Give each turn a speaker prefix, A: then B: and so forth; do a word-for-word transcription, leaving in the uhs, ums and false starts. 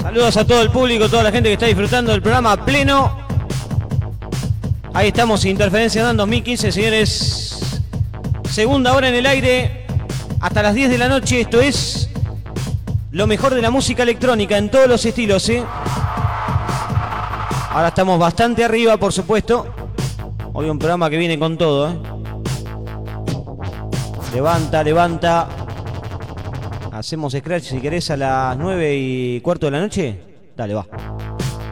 A: Saludos a todo el público, toda la gente que está disfrutando del programa pleno. Ahí estamos, Interferencia Dan dos mil quince, señores. Segunda hora en el aire, hasta las diez de la noche. Esto es lo mejor de la música electrónica en todos los estilos, ¿eh? Ahora estamos bastante arriba, por supuesto. Hoy un programa que viene con todo, ¿eh? Levanta, levanta. Hacemos scratch si querés a las nueve y cuarto de la noche. Dale, va.